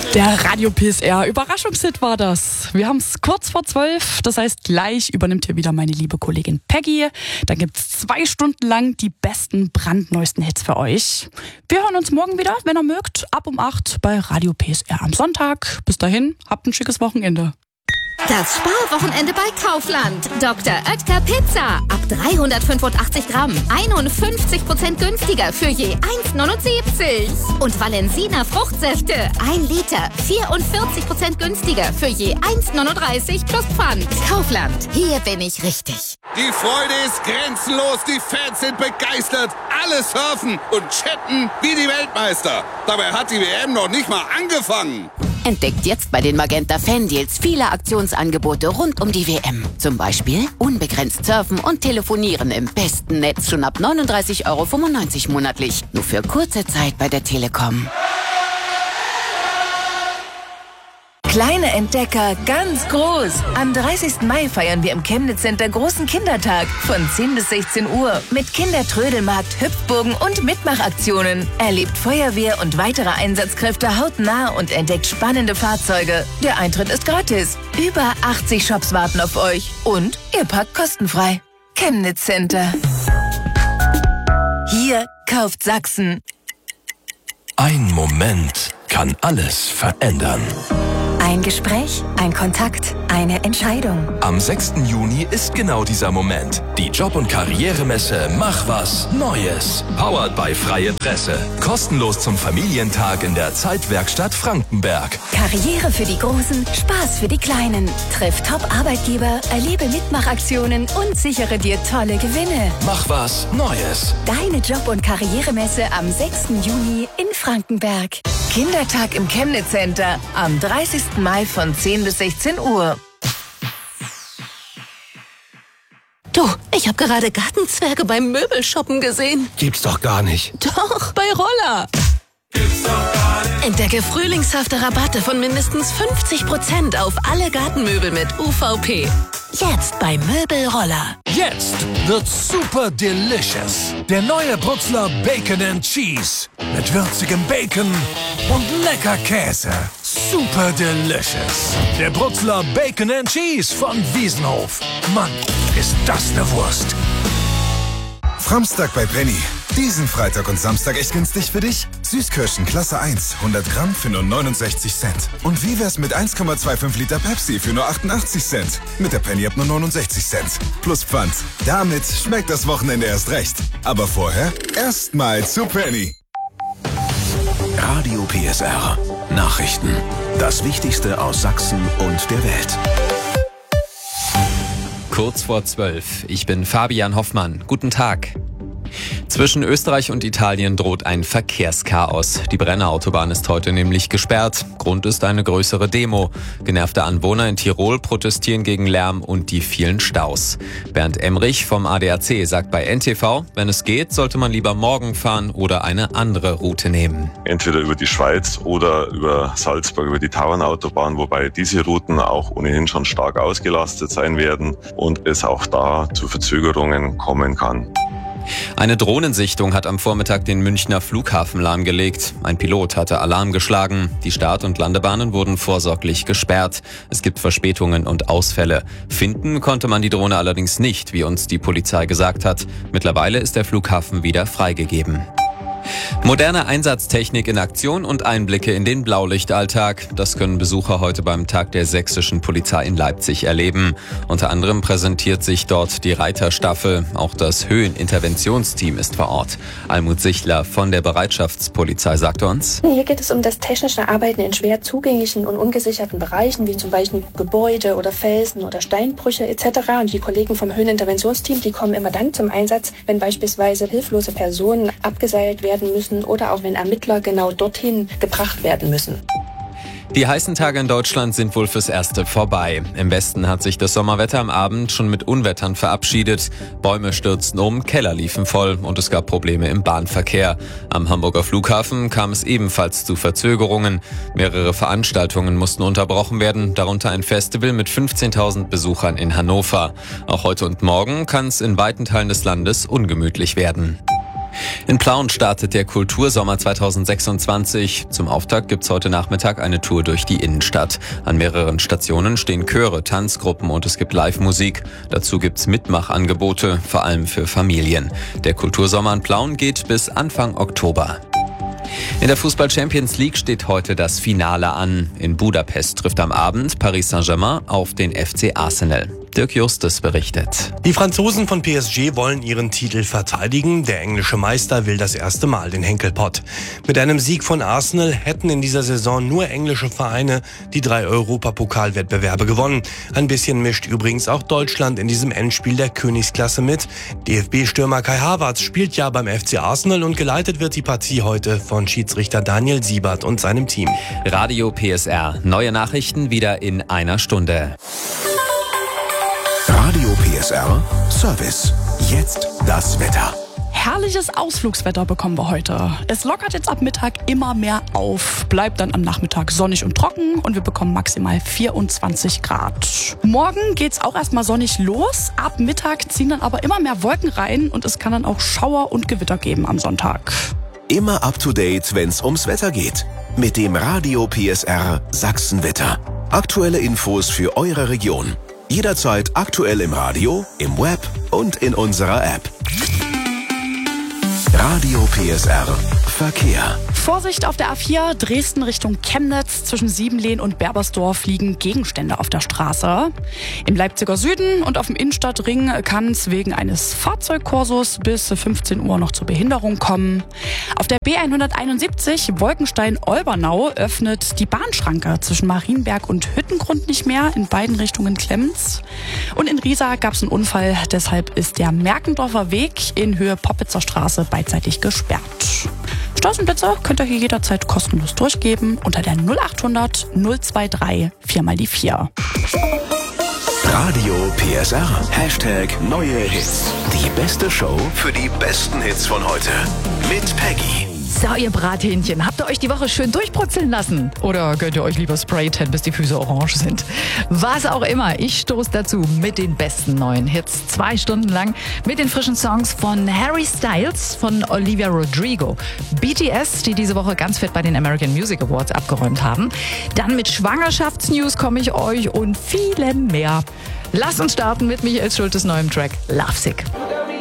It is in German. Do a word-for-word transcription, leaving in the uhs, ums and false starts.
Der Radio P S R Überraschungshit war das. Wir haben es kurz vor zwölf, das heißt gleich übernimmt hier wieder meine liebe Kollegin Peggy. Dann gibt es zwei Stunden lang die besten, brandneuesten Hits für euch. Wir hören uns morgen wieder, wenn ihr mögt, ab um acht bei Radio P S R am Sonntag. Bis dahin, habt ein schickes Wochenende. Das Sparwochenende bei Kaufland. Doktor Oetker Pizza. Ab dreihundertfünfundachtzig Gramm. einundfünfzig Prozent günstiger für je eins neunundsiebzig. Und Valensina Fruchtsäfte. ein Liter. vierundvierzig Prozent günstiger für je eins neununddreißig plus Pfand. Kaufland. Hier bin ich richtig. Die Freude ist grenzenlos. Die Fans sind begeistert. Alle surfen und chatten wie die Weltmeister. Dabei hat die W M noch nicht mal angefangen. Entdeckt jetzt bei den Magenta Fan-Deals viele Aktionsangebote rund um die W M. Zum Beispiel unbegrenzt surfen und telefonieren im besten Netz schon ab neununddreißig Euro fünfundneunzig monatlich. Nur für kurze Zeit bei der Telekom. Kleine Entdecker, ganz groß. Am dreißigsten Mai feiern wir im Chemnitz Center großen Kindertag von zehn bis sechzehn Uhr mit Kindertrödelmarkt, Hüpfburgen und Mitmachaktionen. Erlebt Feuerwehr und weitere Einsatzkräfte hautnah und entdeckt spannende Fahrzeuge. Der Eintritt ist gratis. Über achtzig Shops warten auf euch und ihr parkt kostenfrei. Chemnitz Center. Hier kauft Sachsen. Ein Moment kann alles verändern. Ein Gespräch, ein Kontakt, eine Entscheidung. Am sechsten Juni ist genau dieser Moment. Die Job- und Karrieremesse Mach was Neues. Powered by Freie Presse. Kostenlos zum Familientag in der Zeitwerkstatt Frankenberg. Karriere für die Großen, Spaß für die Kleinen. Triff Top-Arbeitgeber, erlebe Mitmachaktionen und sichere dir tolle Gewinne. Mach was Neues. Deine Job- und Karrieremesse am sechsten Juni in Frankenberg. Kindertag im Chemnitz Center am dreißigsten Mai von zehn bis sechzehn Uhr. Du, ich habe gerade Gartenzwerge beim Möbelshoppen gesehen. Gibt's doch gar nicht. Doch, bei Roller. Gibt's doch gar nicht. Entdecke frühlingshafte Rabatte von mindestens fünfzig Prozent auf alle Gartenmöbel mit U V P. Jetzt bei Möbel Roller. Jetzt wird's super delicious. Der neue Brutzler Bacon and Cheese. Mit würzigem Bacon und lecker Käse. Super delicious. Der Brutzler Bacon and Cheese von Wiesenhof. Mann, ist das eine Wurst. Framstag bei Penny. Diesen Freitag und Samstag echt günstig für dich? Süßkirschen Klasse eins, hundert Gramm für nur neunundsechzig Cent. Und wie wär's mit eins Komma fünfundzwanzig Liter Pepsi für nur achtundachtzig Cent? Mit der Penny ab nur neunundsechzig Cent. Plus Pfand. Damit schmeckt das Wochenende erst recht. Aber vorher erstmal zu Penny. Radio P S R. Nachrichten. Das Wichtigste aus Sachsen und der Welt. Kurz vor zwölf. Ich bin Fabian Hoffmann. Guten Tag. Zwischen Österreich und Italien droht ein Verkehrschaos. Die Brenner Autobahn ist heute nämlich gesperrt. Grund ist eine größere Demo. Genervte Anwohner in Tirol protestieren gegen Lärm und die vielen Staus. Bernd Emrich vom A D A C sagt bei N T V, wenn es geht, sollte man lieber morgen fahren oder eine andere Route nehmen. Entweder über die Schweiz oder über Salzburg, über die Tauernautobahn, wobei diese Routen auch ohnehin schon stark ausgelastet sein werden und es auch da zu Verzögerungen kommen kann. Eine Drohnensichtung hat am Vormittag den Münchner Flughafen lahmgelegt. Ein Pilot hatte Alarm geschlagen. Die Start- und Landebahnen wurden vorsorglich gesperrt. Es gibt Verspätungen und Ausfälle. Finden konnte man die Drohne allerdings nicht, wie uns die Polizei gesagt hat. Mittlerweile ist der Flughafen wieder freigegeben. Moderne Einsatztechnik in Aktion und Einblicke in den Blaulichtalltag. Das können Besucher heute beim Tag der sächsischen Polizei in Leipzig erleben. Unter anderem präsentiert sich dort die Reiterstaffel. Auch das Höheninterventionsteam ist vor Ort. Almut Sichler von der Bereitschaftspolizei sagte uns: Hier geht es um das technische Arbeiten in schwer zugänglichen und ungesicherten Bereichen, wie zum Beispiel Gebäude oder Felsen oder Steinbrüche et cetera. Und die Kollegen vom Höheninterventionsteam, die kommen immer dann zum Einsatz, wenn beispielsweise hilflose Personen abgeseilt werden müssen oder auch wenn Ermittler genau dorthin gebracht werden müssen. Die heißen Tage in Deutschland sind wohl fürs Erste vorbei. Im Westen hat sich das Sommerwetter am Abend schon mit Unwettern verabschiedet. Bäume stürzten um, Keller liefen voll und es gab Probleme im Bahnverkehr. Am Hamburger Flughafen kam es ebenfalls zu Verzögerungen. Mehrere Veranstaltungen mussten unterbrochen werden, darunter ein Festival mit fünfzehntausend Besuchern in Hannover. Auch heute und morgen kann es in weiten Teilen des Landes ungemütlich werden. In Plauen startet der Kultursommer zweitausendsechsundzwanzig. Zum Auftakt gibt's heute Nachmittag eine Tour durch die Innenstadt. An mehreren Stationen stehen Chöre, Tanzgruppen und es gibt Live-Musik. Dazu gibt's Mitmachangebote, vor allem für Familien. Der Kultursommer in Plauen geht bis Anfang Oktober. In der Fußball-Champions League steht heute das Finale an. In Budapest trifft am Abend Paris Saint-Germain auf den F C Arsenal. Dirk Justus berichtet. Die Franzosen von P S G wollen ihren Titel verteidigen. Der englische Meister will das erste Mal den Henkelpott. Mit einem Sieg von Arsenal hätten in dieser Saison nur englische Vereine die drei Europapokalwettbewerbe gewonnen. Ein bisschen mischt übrigens auch Deutschland in diesem Endspiel der Königsklasse mit. D F B-Stürmer Kai Havertz spielt ja beim F C Arsenal und geleitet wird die Partie heute von Schiedsrichter Daniel Siebert und seinem Team. Radio P S R. Neue Nachrichten wieder in einer Stunde. Radio P S R Service. Jetzt das Wetter. Herrliches Ausflugswetter bekommen wir heute. Es lockert jetzt ab Mittag immer mehr auf, bleibt dann am Nachmittag sonnig und trocken und wir bekommen maximal vierundzwanzig Grad. Morgen geht's auch erstmal sonnig los. Ab Mittag ziehen dann aber immer mehr Wolken rein und es kann dann auch Schauer und Gewitter geben am Sonntag. Immer up to date, wenn's ums Wetter geht. Mit dem Radio P S R Sachsenwetter. Aktuelle Infos für eure Region. Jederzeit aktuell im Radio, im Web und in unserer App. Radio P S R Verkehr. Vorsicht auf der A vier, Dresden Richtung Chemnitz. Zwischen Siebenlehn und Berbersdorf liegen Gegenstände auf der Straße. Im Leipziger Süden und auf dem Innenstadtring kann es wegen eines Fahrzeugkursus bis fünfzehn Uhr noch zur Behinderung kommen. Auf der B hunderteinundsiebzig Wolkenstein-Olbernau öffnet die Bahnschranke zwischen Marienberg und Hüttengrund nicht mehr. In beiden Richtungen klemmt's. Und in Riesa gab es einen Unfall. Deshalb ist der Merkendorfer Weg in Höhe Poppitzer Straße beidseitig gesperrt. Straßenblitze könnt ihr hier jederzeit kostenlos durchgeben unter der null achthundert null drei drei vier mal die vier. Radio P S R. Hashtag neue Hits. Die beste Show für die besten Hits von heute. Mit Peggy. So, ihr Brathähnchen, habt ihr euch die Woche schön durchbrutzeln lassen? Oder könnt ihr euch lieber sprayen, bis die Füße orange sind? Was auch immer, ich stoße dazu mit den besten neuen Hits. Zwei Stunden lang mit den frischen Songs von Harry Styles, von Olivia Rodrigo, B T S, die diese Woche ganz fett bei den American Music Awards abgeräumt haben. Dann mit Schwangerschaftsnews komme ich euch und vielen mehr. Lasst uns starten mit Michael Schultes neuem Track Lovesick.